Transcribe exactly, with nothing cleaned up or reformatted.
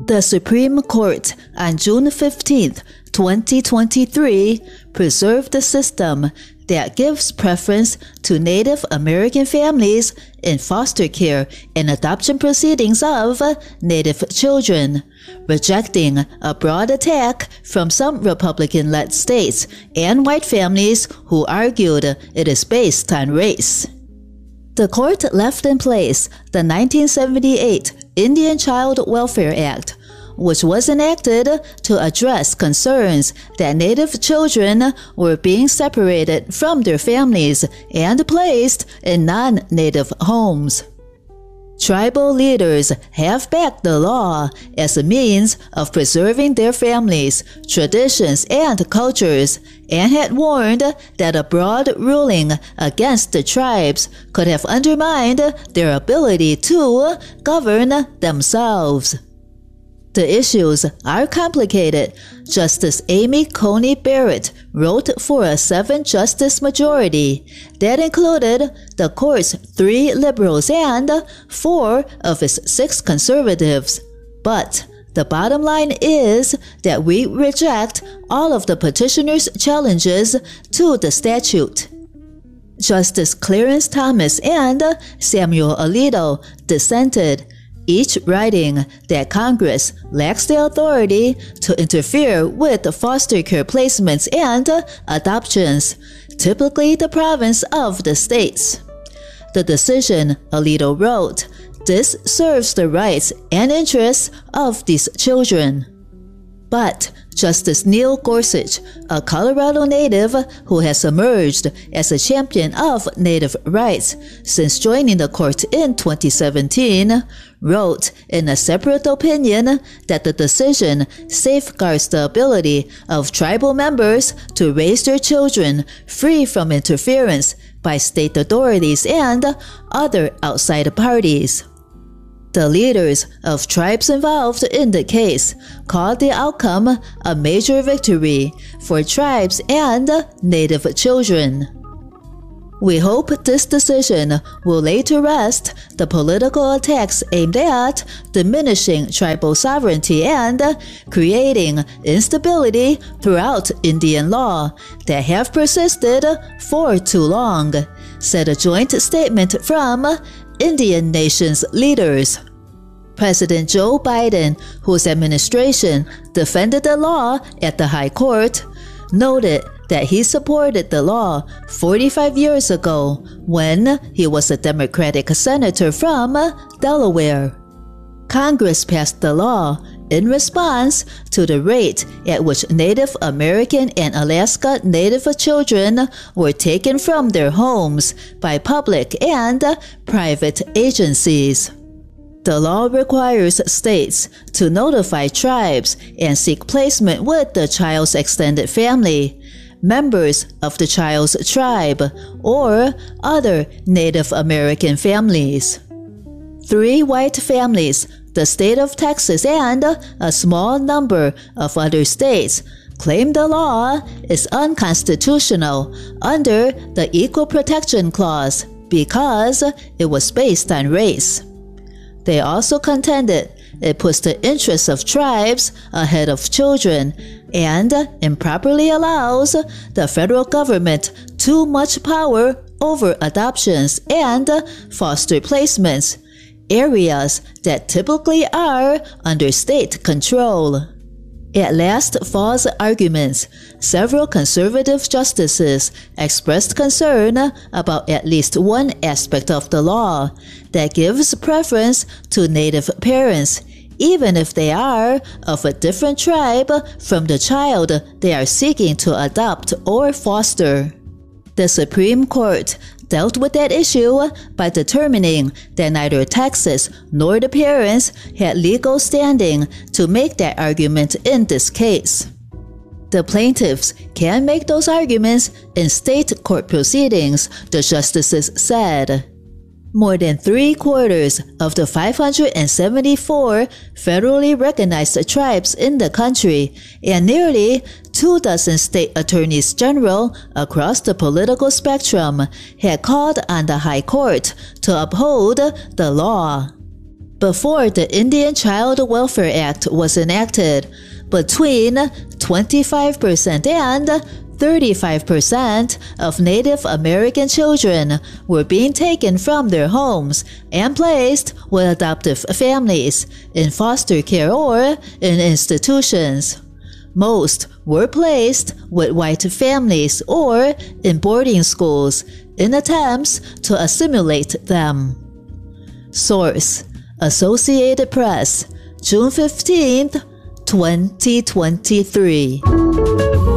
The Supreme Court on June fifteenth, twenty twenty-three preserved the system that gives preference to Native American families in foster care and adoption proceedings of Native children, rejecting a broad attack from some Republican-led states and white families who argued it is based on race. The court left in place the nineteen seventy-eight Indian Child Welfare Act, which was enacted to address concerns that Native children were being separated from their families and placed in non-Native homes. Tribal leaders have backed the law as a means of preserving their families, traditions, and cultures, and had warned that a broad ruling against the tribes could have undermined their ability to govern themselves. The issues are complicated. Justice Amy Coney Barrett wrote for a seven-justice majority that included the court's three liberals and four of its six conservatives. But the bottom line is that we reject all of the petitioner's challenges to the statute. Justice Clarence Thomas and Samuel Alito dissented, each writing that Congress lacks the authority to interfere with foster care placements and adoptions, typically the province of the states. The decision, Alito wrote, this serves the rights and interests of these children. But Justice Neil Gorsuch, a Colorado native who has emerged as a champion of Native rights since joining the court in twenty seventeen, wrote in a separate opinion that the decision safeguards the ability of tribal members to raise their children free from interference by state authorities and other outside parties. The leaders of tribes involved in the case called the outcome a major victory for tribes and Native children. We hope this decision will lay to rest the political attacks aimed at diminishing tribal sovereignty and creating instability throughout Indian law that have persisted for too long, said a joint statement from Indian nations leaders. President Joe Biden, whose administration defended the law at the High Court, noted that he supported the law forty-five years ago when he was a Democratic senator from Delaware. Congress passed the law in response to the rate at which Native American and Alaska Native children were taken from their homes by public and private agencies. The law requires states to notify tribes and seek placement with the child's extended family, members of the child's tribe, or other Native American families. Three white families, the state of Texas, and a small number of other states claim the law is unconstitutional under the Equal Protection Clause because it was based on race. They also contended it puts the interests of tribes ahead of children and improperly allows the federal government too much power over adoptions and foster placements, areas that typically are under state control. At last fall's arguments, several conservative justices expressed concern about at least one aspect of the law that gives preference to Native parents, even if they are of a different tribe from the child they are seeking to adopt or foster. The Supreme Court dealt with that issue by determining that neither Texas nor the parents had legal standing to make that argument in this case. The plaintiffs can make those arguments in state court proceedings, the justices said. More than three-quarters of the five hundred seventy-four federally recognized tribes in the country and nearly two dozen state attorneys general across the political spectrum had called on the High Court to uphold the law. before the Indian Child Welfare Act was enacted, between twenty-five percent and thirty-five percent of Native American children were being taken from their homes and placed with adoptive families in foster care or in institutions. Most were placed with white families or in boarding schools in attempts to assimilate them. Source: Associated Press, June fifteenth, twenty twenty-three.